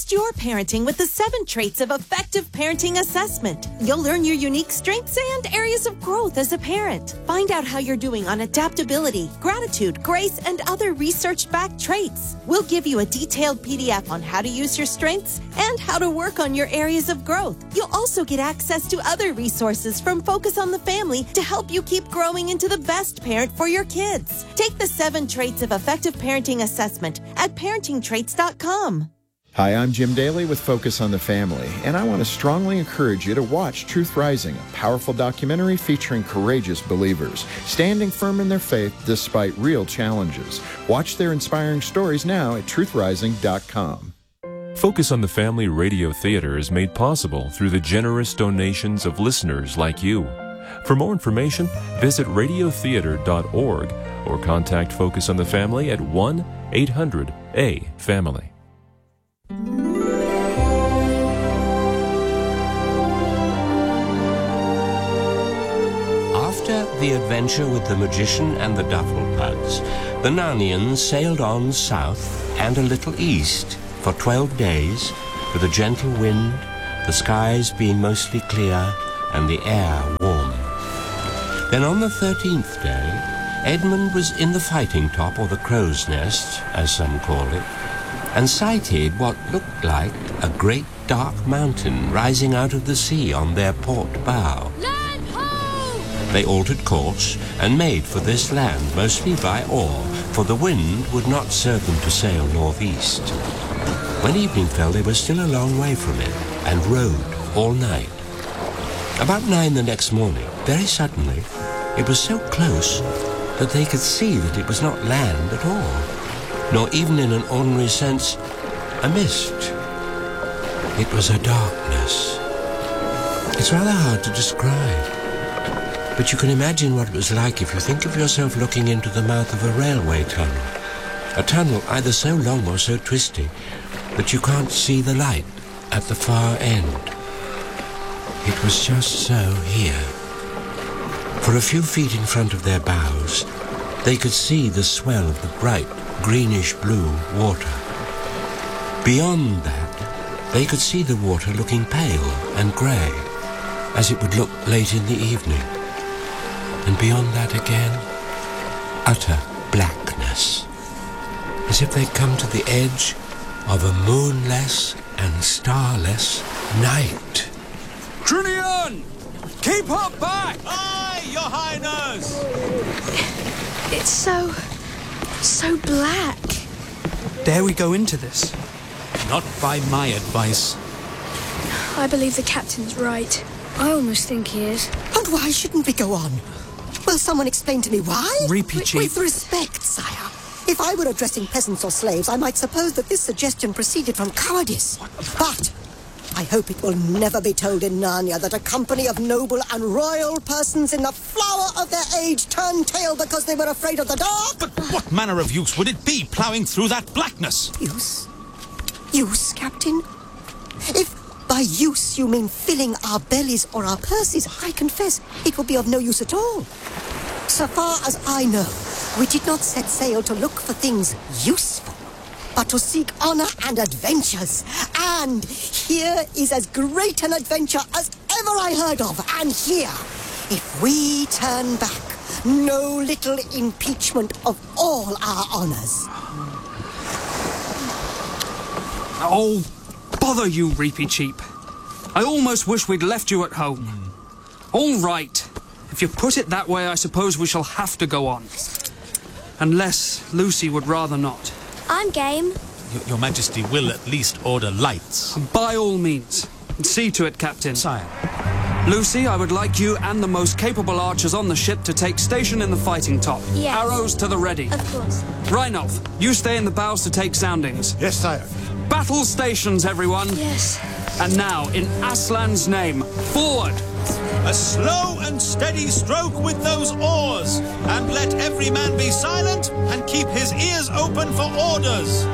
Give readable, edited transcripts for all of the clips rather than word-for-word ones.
Boost your parenting with the 7 Traits of Effective Parenting Assessment. You'll learn your unique strengths and areas of growth as a parent. Find out how you're doing on adaptability, gratitude, grace, and other research-backed traits. We'll give you a detailed PDF on how to use your strengths and how to work on your areas of growth. You'll also get access to other resources from Focus on the Family to help you keep growing into the best parent for your kids. Take the 7 Traits of Effective Parenting Assessment at parentingtraits.com. Hi, I'm Jim Daly with Focus on the Family, and I want to strongly encourage you to watch Truth Rising, a powerful documentary featuring courageous believers, standing firm in their faith despite real challenges. Watch their inspiring stories now at truthrising.com. Focus on the Family Radio Theater is made possible through the generous donations of listeners like you. For more information, visit radiotheater.org or contact Focus on the Family at 1-800-A-FAMILY. After the adventure with the magician and the Dufflepuds, the Narnians sailed on south and a little east for 12 days with a gentle wind, the skies being mostly clear and the air warm. Then on the 13th day, Edmund was in the fighting top, or the crow's nest, as some call it, and sighted what looked like a great dark mountain rising out of the sea on their port bow. Land ho! They altered course and made for this land, mostly by oar, for the wind would not serve them to sail northeast. When evening fell, they were still a long way from it, and rowed all night. About 9 the next morning, very suddenly, it was so close that they could see that it was not land at all, nor even in an ordinary sense a mist. It was a darkness. It's rather hard to describe, but you can imagine what it was like if you think of yourself looking into the mouth of a railway tunnel, a tunnel either so long or so twisty that you can't see the light at the far end. It was just so here. For a few feet in front of their bows, they could see the swell of the bright, greenish-blue water. Beyond that, they could see the water looking pale and grey, as it would look late in the evening. And beyond that again, utter blackness, as if they'd come to the edge of a moonless and starless night. Trinian! Keep her back! Aye, your highness! It's so black. Dare we go into this? Not by my advice. I believe the captain's right. I almost think he is. And why shouldn't we go on? Will someone explain to me why? Repeat. With respect, sire. If I were addressing peasants or slaves, I might suppose that this suggestion proceeded from cowardice. But I hope it will never be told in Narnia that a company of noble and royal persons in the flower of their age turned tail because they were afraid of the dark. But what manner of use would it be, ploughing through that blackness? Use? Use, Captain? If by use you mean filling our bellies or our purses, I confess it will be of no use at all. So far as I know, we did not set sail to look for things useful, but to seek honor and adventures. And here is as great an adventure as ever I heard of. And here, if we turn back, no little impeachment of all our honors. Oh, bother you, Reapy Cheap. I almost wish we'd left you at home. All right. If you put it that way, I suppose we shall have to go on. Unless Lucy would rather not. I'm game. Your Majesty will at least order lights. By all means. See to it, Captain. Sire. Lucy, I would like you and the most capable archers on the ship to take station in the fighting top. Yes. Arrows to the ready. Of course. Reinolf, you stay in the bows to take soundings. Yes, sire. Battle stations, everyone. Yes. And now, in Aslan's name, forward! A slow and steady stroke with those oars, and let every man be silent and keep his ears open for orders.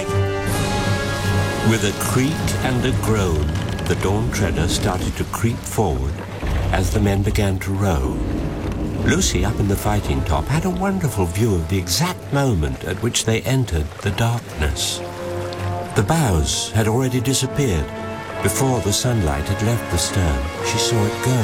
With a creak and a groan, the Dawn Treader started to creep forward as the men began to row. Lucy, up in the fighting top, had a wonderful view of the exact moment at which they entered the darkness. The bows had already disappeared. Before the sunlight had left the stern, she saw it go.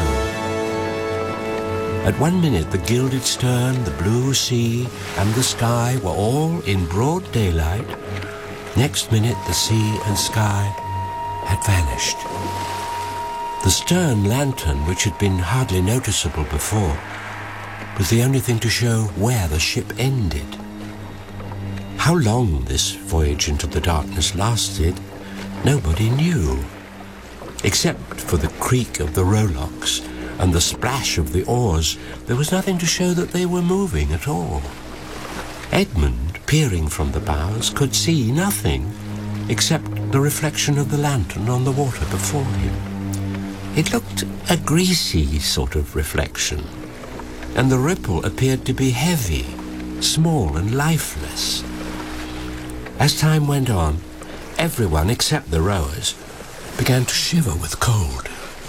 At 1 minute, the gilded stern, the blue sea, and the sky were all in broad daylight. Next minute, the sea and sky had vanished. The stern lantern, which had been hardly noticeable before, was the only thing to show where the ship ended. How long this voyage into the darkness lasted, nobody knew. Except for the creak of the rowlocks and the splash of the oars, there was nothing to show that they were moving at all. Edmund, peering from the bows, could see nothing except the reflection of the lantern on the water before him. It looked a greasy sort of reflection, and the ripple appeared to be heavy, small and lifeless. As time went on, everyone except the rowers began to shiver with cold.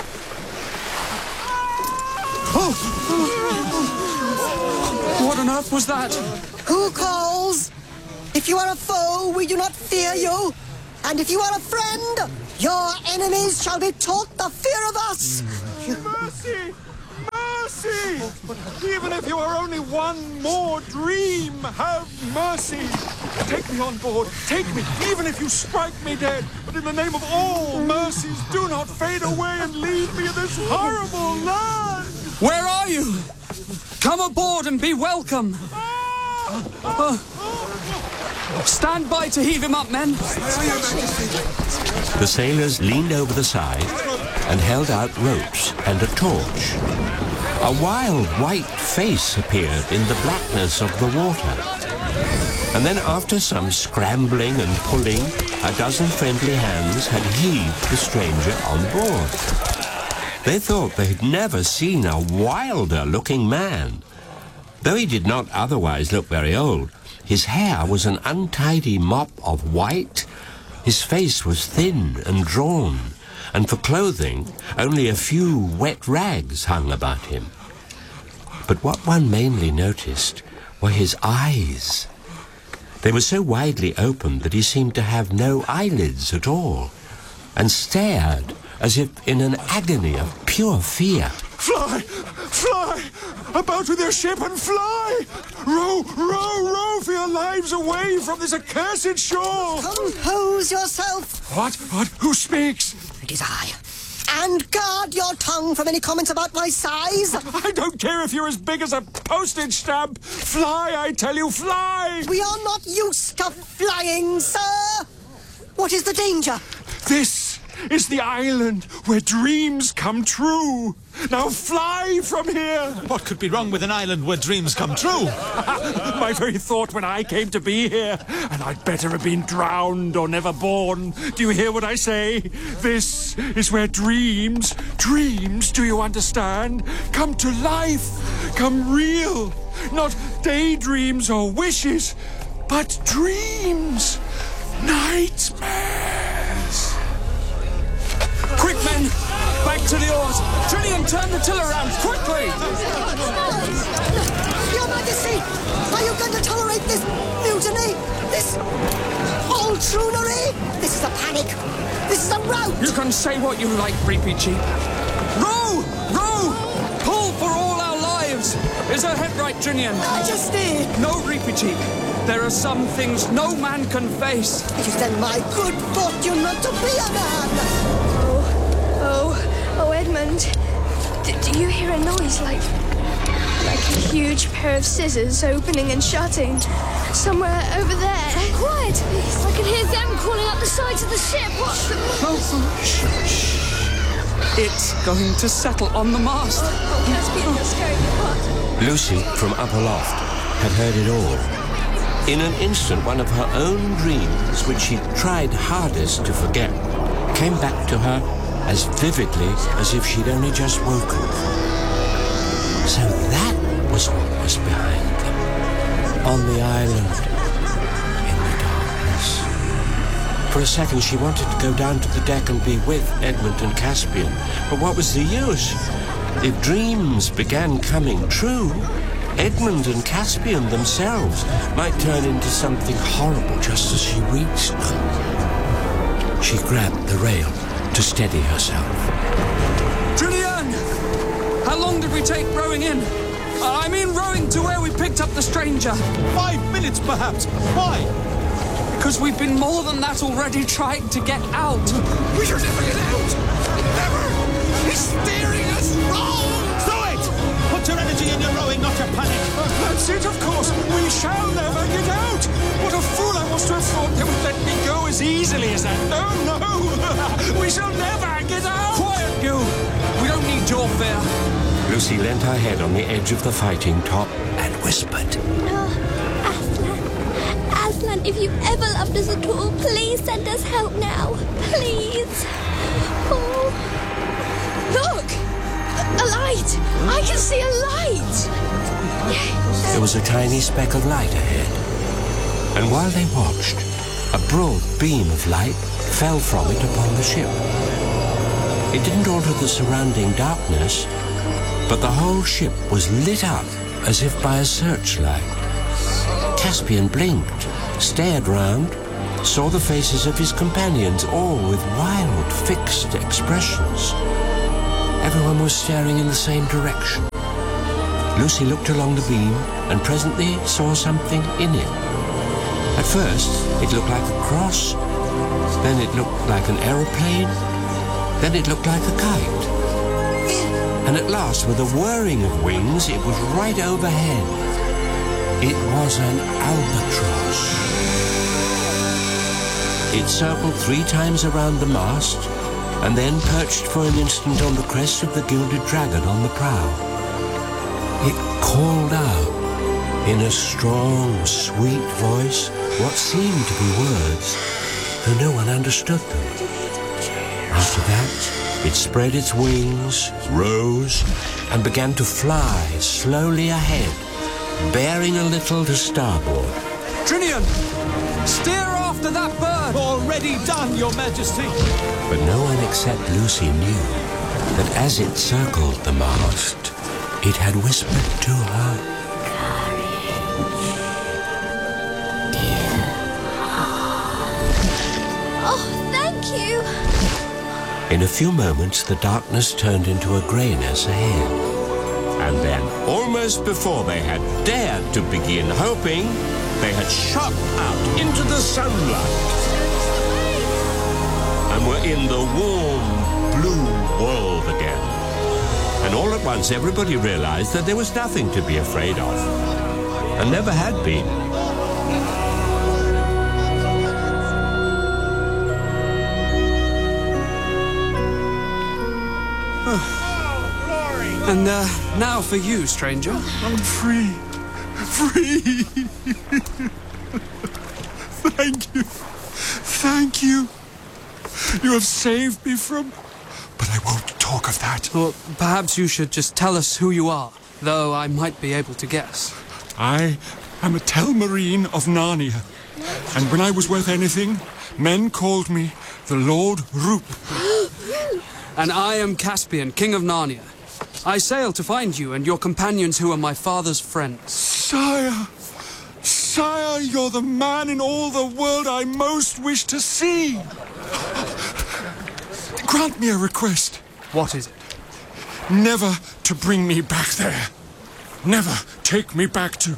What on earth was that? Who calls? If you are a foe, we do not fear you. And if you are a friend, your enemies shall be taught the fear of us. Mercy! Mercy! Even if you are only one more dream, have mercy! Take me on board. Take me, even if you strike me dead. But in the name of all mercies, do not fade away and leave me in this horrible land! Where are you? Come aboard and be welcome. Stand by to heave him up, men. The sailors leaned over the side and held out ropes and a torch. A wild white face appeared in the blackness of the water. And then after some scrambling and pulling, a dozen friendly hands had heaved the stranger on board. They thought they had never seen a wilder-looking man. Though he did not otherwise look very old, his hair was an untidy mop of white, his face was thin and drawn, and for clothing only a few wet rags hung about him. But what one mainly noticed were his eyes. They were so widely open that he seemed to have no eyelids at all, and stared as if in an agony of pure fear. Fly! Fly! About with your ship and fly! Row, row, row for your lives away from this accursed shore! Compose yourself. What? Who speaks? It is I. And guard your tongue from any comments about my size. I don't care if you're as big as a postage stamp. Fly, I tell you, fly! We are not used to flying, sir. What is the danger? This is the island where dreams come true. Now fly from here. What could be wrong with an island where dreams come true? My very thought when I came to be here. And I'd better have been drowned or never born. Do you hear what I say? This is where dreams, do you understand? Come to life, come real. Not daydreams or wishes, but dreams. Nightmares. Quick, men! Back to the oars! Trinian, turn the tiller around, quickly! Your Majesty, are you going to tolerate this mutiny? This poltroonery? This is a panic. This is a rout. You can say what you like, Reapy Cheap. Row! Row! Pull for all our lives! Is her head right, Trinian? Majesty! No, Reapy Cheap. There are some things no man can face. It is then my good fortune not to be a man. Oh, Edmund. Do you hear a noise like a huge pair of scissors opening and shutting? Somewhere over there. Quiet, please. I can hear them crawling up the sides of the ship. What? Oh, shh. It's going to settle on the mast. Caspian, you're scaring me. What? Lucy, from up aloft, had heard it all. In an instant, one of her own dreams, which she tried hardest to forget, came back to her as vividly as if she'd only just woken. So that was what was behind them, on the island, in the darkness. For a second, she wanted to go down to the deck and be with Edmund and Caspian. But what was the use? If dreams began coming true, Edmund and Caspian themselves might turn into something horrible just as she reached them. She grabbed the rail to steady herself. Julian! How long did we take rowing in? I mean rowing to where we picked up the stranger. 5 minutes, perhaps. Why? Because we've been more than that already trying to get out. We should never get out! Never! He's steering us wrong! Do it! Put your energy in your rowing, not your panic. That's it, of course. We shall never get out. What a fool I was to have thought they would let me go as easily as that. No, no. We shall never get out. Quiet, you. We don't need your fear. Lucy leant her head on the edge of the fighting top and whispered. Aslan, if you ever loved us at all, please send us help now. Please. Oh. Look! A light! I can see a light! There was a tiny speck of light ahead. And while they watched, a broad beam of light fell from it upon the ship. It didn't alter the surrounding darkness, but the whole ship was lit up as if by a searchlight. Caspian blinked, stared round, saw the faces of his companions, all with wild, fixed expressions. Everyone was staring in the same direction. Lucy looked along the beam and presently saw something in it. At first, it looked like a cross, then it looked like an aeroplane, then it looked like a kite. And at last, with a whirring of wings, it was right overhead. It was an albatross. It circled 3 times around the mast, and then perched for an instant on the crest of the gilded dragon on the prow. It called out in a strong, sweet voice what seemed to be words, though no one understood them. After that, it spread its wings, rose, and began to fly slowly ahead, bearing a little to starboard. Trinian, steer after that bird! Already done, Your Majesty. But no one except Lucy knew that as it circled the mast, it had whispered to her, Oh, thank you. In a few moments, the darkness turned into a greyness ahead. And then, almost before they had dared to begin hoping, they had shot out into the sunlight and were in the warm, blue world again. And all at once, everybody realized that there was nothing to be afraid of, and never had been. And now for you, stranger. I'm free. Free. Thank you. Thank you. You have saved me from... But I won't talk of that. Well, perhaps you should just tell us who you are, though I might be able to guess. I am a Telmarine of Narnia. And when I was worth anything, men called me the Lord Roop. And I am Caspian, King of Narnia. I sail to find you and your companions who are my father's friends. Sire! Sire, you're the man in all the world I most wish to see. Grant me a request. What is it? Never to bring me back there. Never take me back to...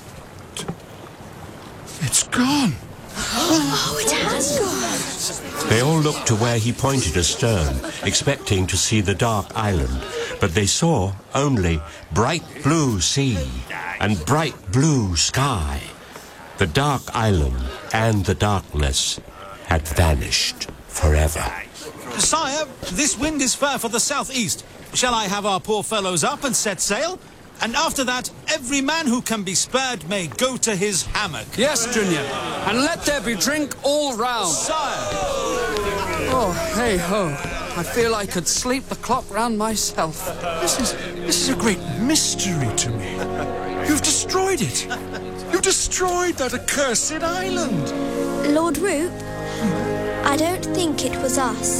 It's gone. Oh, it has gone. They all looked to where he pointed astern, expecting to see the dark island, but they saw only bright blue sea and bright blue sky. The dark island and the darkness had vanished forever. Sire, this wind is fair for the southeast. Shall I have our poor fellows up and set sail? And after that, every man who can be spared may go to his hammock. Yes, Junior. And let there be drink all round. Sire! Oh, hey-ho. I feel I could sleep the clock round myself. This is a great mystery to me. You've destroyed it. You've destroyed that accursed island. Lord Roop, I don't think it was us.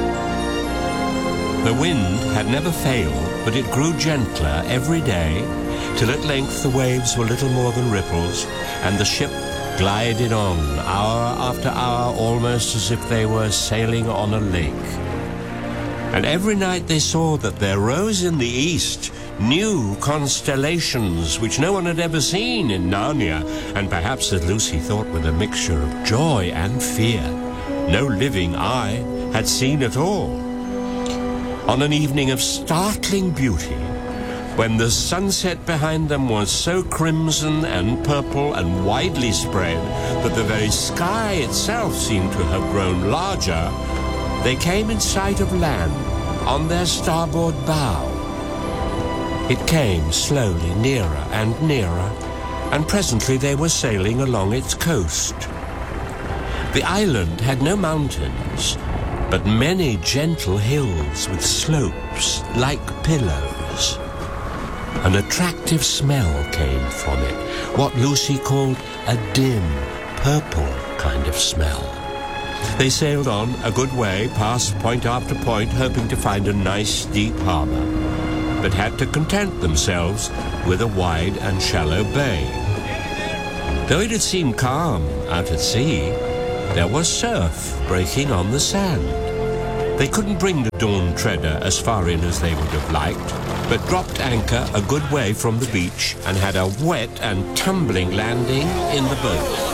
The wind had never failed, but it grew gentler every day, till at length the waves were little more than ripples, and the ship glided on, hour after hour, almost as if they were sailing on a lake. And every night they saw that there rose in the east new constellations which no one had ever seen in Narnia, and perhaps, as Lucy thought, with a mixture of joy and fear, no living eye had seen at all. On an evening of startling beauty, when the sunset behind them was so crimson and purple and widely spread that the very sky itself seemed to have grown larger, they came in sight of land on their starboard bow. It came slowly nearer and nearer, and presently they were sailing along its coast. The island had no mountains, but many gentle hills with slopes like pillows. An attractive smell came from it, what Lucy called a dim, purple kind of smell. They sailed on a good way, past point after point, hoping to find a nice deep harbour, but had to content themselves with a wide and shallow bay. Though it had seemed calm out at sea, there was surf breaking on the sand. They couldn't bring the Dawn Treader as far in as they would have liked, but dropped anchor a good way from the beach and had a wet and tumbling landing in the boat.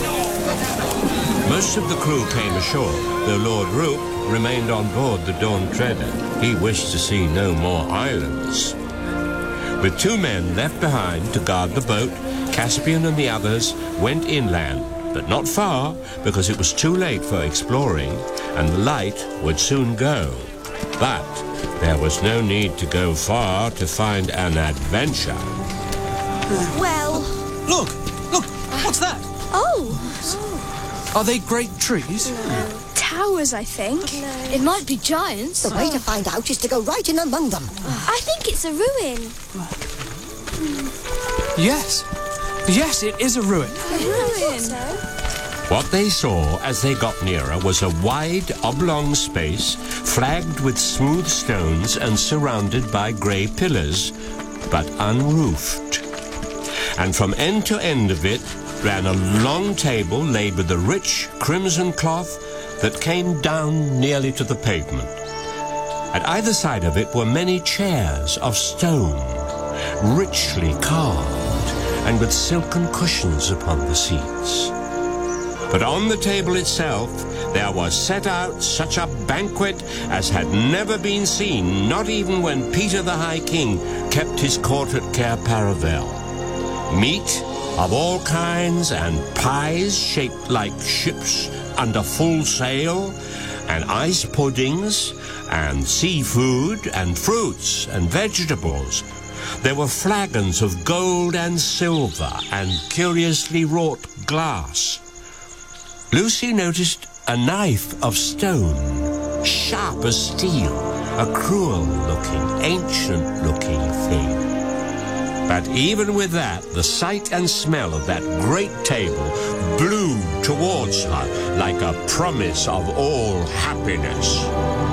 Most of the crew came ashore, though Lord Roop remained on board the Dawn Treader. He wished to see no more islands. With 2 men left behind to guard the boat, Caspian and the others went inland, but not far, because it was too late for exploring, and the light would soon go. But there was no need to go far to find an adventure. Well... Look! What's that? Oh! Are they great trees? No. Towers, I think. No. It might be giants. The way to find out is to go right in among them. I think it's a ruin. Yes. Yes, it is a ruin. A ruin? What they saw as they got nearer was a wide, oblong space, flagged with smooth stones and surrounded by grey pillars, but unroofed. And from end to end of it ran a long table laid with a rich crimson cloth that came down nearly to the pavement. At either side of it were many chairs of stone, richly carved, and with silken cushions upon the seats. But on the table itself there was set out such a banquet as had never been seen, not even when Peter the High King kept his court at Cair Paravel. Meat of all kinds, and pies shaped like ships under full sail, and ice puddings, and seafood, and fruits, and vegetables. There were flagons of gold and silver, and curiously wrought glass. Lucy noticed a knife of stone, sharp as steel, a cruel-looking, ancient-looking thing. But even with that, the sight and smell of that great table blew towards her like a promise of all happiness.